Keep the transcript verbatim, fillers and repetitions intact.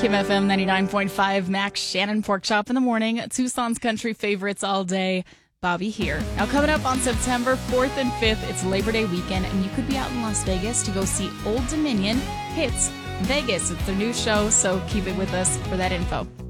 Kim F M ninety-nine point five, Max Shannon Pork Chop in the morning. Tucson's country favorites all day. Bobby here. Now coming up on September fourth and fifth, it's Labor Day weekend, and you could be out in Las Vegas to go see Old Dominion Hits Vegas. It's their new show, so keep it with us for that info.